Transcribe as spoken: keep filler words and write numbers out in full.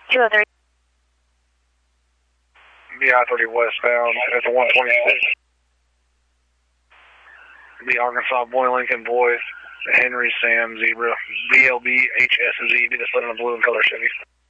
two oh three. B I thirty westbound at the one twenty-six. B Arkansas Boy Lincoln Boys, Henry Sam Zebra, B L B H S Z, be the split on the blue and color Chevy.